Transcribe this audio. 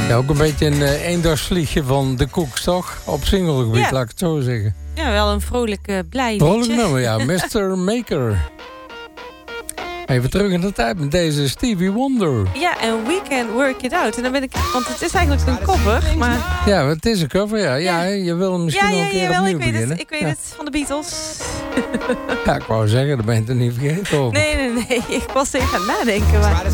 Ja, ook een beetje een eendagsvliegje van de Cooks, toch? Op singlegebied, laat ik het zo zeggen. Ja, wel een vrolijk, blij Vrolijk liedje. nummer, ja. Mr. Maker. Even terug in de tijd met deze Stevie Wonder. Ja, en We Can Work It Out. En dan ben ik, want het is eigenlijk een cover, maar... Ja, het is een cover, ja. Ja, je wil hem misschien nog een keer opnieuw beginnen. Ik weet het, van de Beatles. Ja, ik wou zeggen, dat ben je er niet vergeten over. Nee. Ik was even aan het nadenken. Maar...